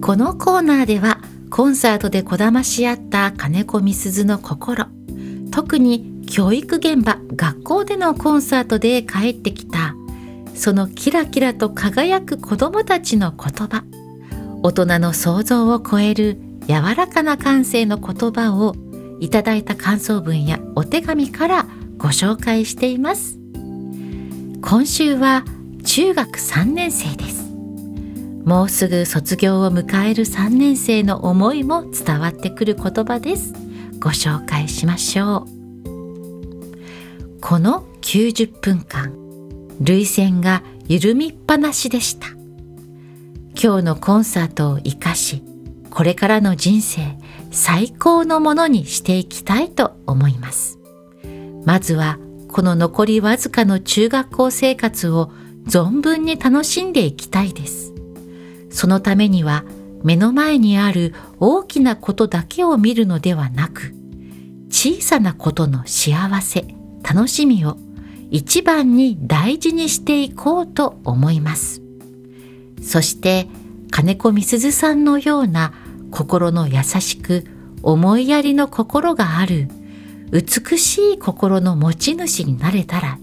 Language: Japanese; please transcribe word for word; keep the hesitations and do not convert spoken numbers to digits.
このコーナーではコンサートでこだまし合った金子みすずの心、特に教育現場、学校でのコンサートで帰ってきたそのキラキラと輝く子どもたちの言葉、大人の想像を超える柔らかな感性の言葉をいただいた感想文やお手紙からご紹介しています。今週は中学さんねん生です。もうすぐ卒業を迎えるさんねん生の思いも伝わってくる言葉です。ご紹介しましょう。このきゅうじゅっぷんかん、涙腺が緩みっぱなしでした。今日のコンサートを生かし、これからの人生最高のものにしていきたいと思います。まずはこの残りわずかの中学校生活を存分に楽しんでいきたいです。そのためには目の前にある大きなことだけを見るのではなく、小さなことの幸せ、楽しみを一番に大事にしていこうと思います。そして金子みすずさんのような心の優しく思いやりの心がある美しい心の持ち主になれたら